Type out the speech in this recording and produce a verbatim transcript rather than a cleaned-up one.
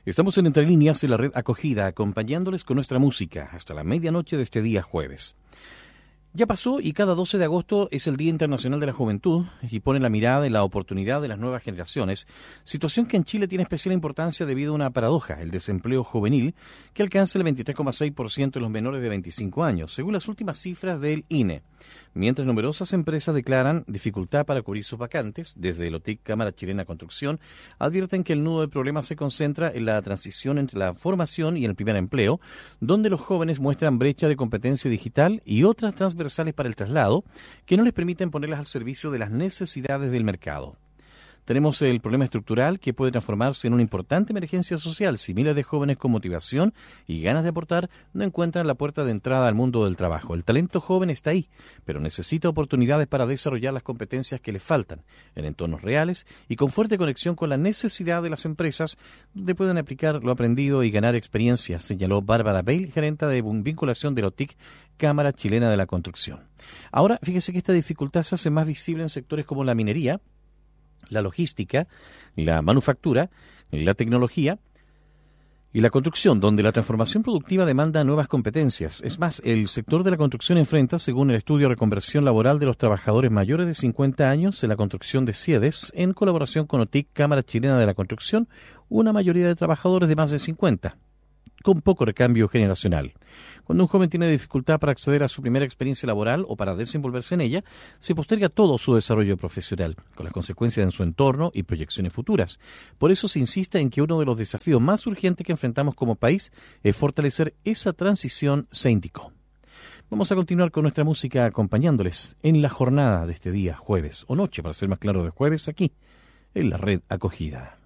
Estamos en Entre Líneas de la Red Acogida, acompañándoles con nuestra música hasta la medianoche de este día jueves. Ya pasó y cada doce de agosto es el Día Internacional de la Juventud y pone la mirada en la oportunidad de las nuevas generaciones, situación que en Chile tiene especial importancia debido a una paradoja, el desempleo juvenil, que alcanza el veintitrés coma seis por ciento de los menores de veinticinco años, según las últimas cifras del I N E. Mientras numerosas empresas declaran dificultad para cubrir sus vacantes, desde el O T I C Cámara Chilena de Construcción advierten que el nudo del problema se concentra en la transición entre la formación y el primer empleo, donde los jóvenes muestran brecha de competencia digital y otras transversales para el traslado que no les permiten ponerlas al servicio de las necesidades del mercado. Tenemos el problema estructural que puede transformarse en una importante emergencia social si miles de jóvenes con motivación y ganas de aportar no encuentran la puerta de entrada al mundo del trabajo. El talento joven está ahí, pero necesita oportunidades para desarrollar las competencias que le faltan en entornos reales y con fuerte conexión con la necesidad de las empresas donde puedan aplicar lo aprendido y ganar experiencia, señaló Bárbara Bale, gerenta de vinculación del O T I C Cámara Chilena de la Construcción. Ahora, fíjese que esta dificultad se hace más visible en sectores como la minería, la logística, la manufactura, la tecnología y la construcción, donde la transformación productiva demanda nuevas competencias. Es más, el sector de la construcción enfrenta, según el estudio Reconversión Laboral de los Trabajadores Mayores de cincuenta años en la construcción de CIEDES, en colaboración con O T I C Cámara Chilena de la Construcción, una mayoría de trabajadores de más de cincuenta, con poco recambio generacional. Cuando un joven tiene dificultad para acceder a su primera experiencia laboral o para desenvolverse en ella, se posterga todo su desarrollo profesional, con las consecuencias en su entorno y proyecciones futuras. Por eso se insiste en que uno de los desafíos más urgentes que enfrentamos como país es fortalecer esa transición, se indicó. Vamos a continuar con nuestra música acompañándoles en la jornada de este día jueves, o noche, para ser más claro, de jueves, aquí, en la Red Acogida.